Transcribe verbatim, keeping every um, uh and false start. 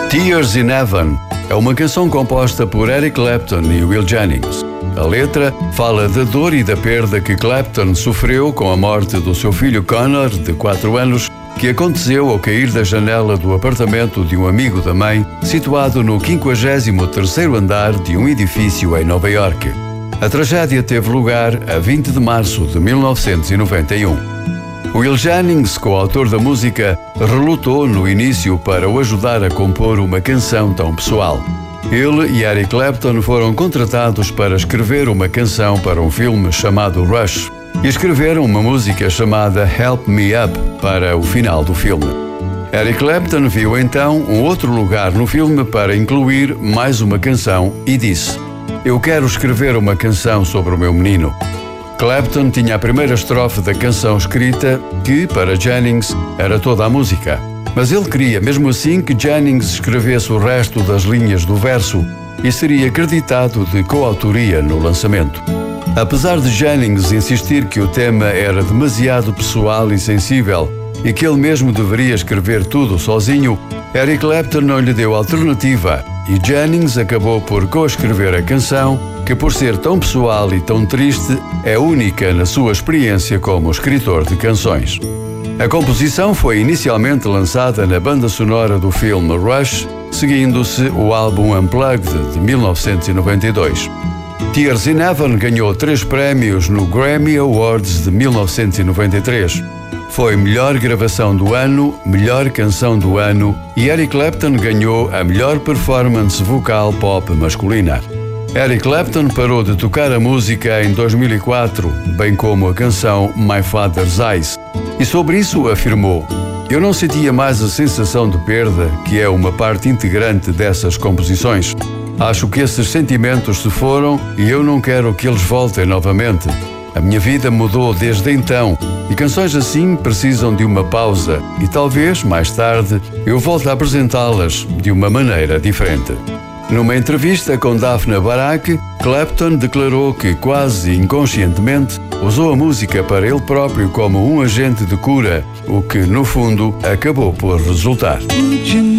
Tears in Heaven é uma canção composta por Eric Clapton e Will Jennings. A letra fala da dor e da perda que Clapton sofreu com a morte do seu filho Connor, de quatro anos, que aconteceu ao cair da janela do apartamento de um amigo da mãe, situado no quinquagésimo terceiro andar de um edifício em Nova Iorque. A tragédia teve lugar a vinte de março de mil novecentos e noventa e um. Will Jennings, coautor da música, relutou no início para o ajudar a compor uma canção tão pessoal. Ele e Eric Clapton foram contratados para escrever uma canção para um filme chamado Rush e escreveram uma música chamada Help Me Up para o final do filme. Eric Clapton viu então um outro lugar no filme para incluir mais uma canção e disse: "Eu quero escrever uma canção sobre o meu menino." Clapton tinha a primeira estrofe da canção escrita, que, para Jennings, era toda a música. Mas ele queria, mesmo assim, que Jennings escrevesse o resto das linhas do verso e seria acreditado de coautoria no lançamento. Apesar de Jennings insistir que o tema era demasiado pessoal e sensível e que ele mesmo deveria escrever tudo sozinho, Eric Clapton não lhe deu alternativa e Jennings acabou por coescrever a canção, que por ser tão pessoal e tão triste, é única na sua experiência como escritor de canções. A composição foi inicialmente lançada na banda sonora do filme Rush, seguindo-se o álbum Unplugged de mil novecentos e noventa e dois. Tears in Heaven ganhou três prémios no Grammy Awards de mil novecentos e noventa e três. Foi melhor gravação do ano, melhor canção do ano e Eric Clapton ganhou a melhor performance vocal pop masculina. Eric Clapton parou de tocar a música em dois mil e quatro, bem como a canção My Father's Eyes. E sobre isso afirmou: "Eu não sentia mais a sensação de perda, que é uma parte integrante dessas composições. Acho que esses sentimentos se foram e eu não quero que eles voltem novamente. A minha vida mudou desde então e canções assim precisam de uma pausa e talvez, mais tarde, eu volte a apresentá-las de uma maneira diferente." Numa entrevista com Daphne Barak, Clapton declarou que, quase inconscientemente, usou a música para ele próprio como um agente de cura, o que, no fundo, acabou por resultar.